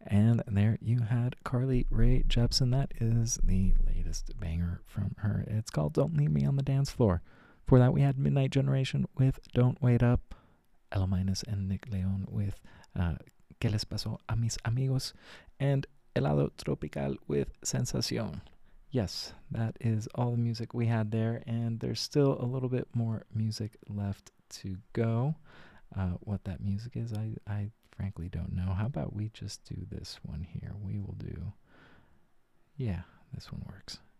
And there you had Carly Rae Jepsen. That is the latest banger from her. It's called Don't Leave Me on the Dance Floor. For that, we had Midnight Generation with Don't Wait Up, Ella Minus and Nick Leon with ¿Qué les pasó a mis amigos? And Helado Tropical with Sensación. Yes, that is all the music we had there, and there's still a little bit more music left to go. What that music is, I frankly don't know. How about we just do this one here? We will do, yeah, this one works.